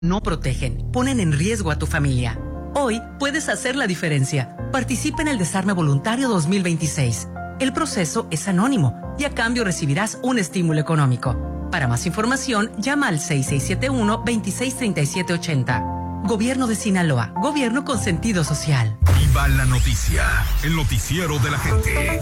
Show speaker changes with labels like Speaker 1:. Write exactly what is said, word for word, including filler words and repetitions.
Speaker 1: No protegen, ponen en riesgo a tu familia. Hoy puedes hacer la diferencia. Participa en el Desarme Voluntario dos mil veintiséis. El proceso es anónimo y a cambio recibirás un estímulo económico. Para más información, llama al seis seis siete uno, dos seis tres siete ocho cero. Gobierno de Sinaloa, gobierno con sentido social.
Speaker 2: Viva la noticia, el noticiero de la gente.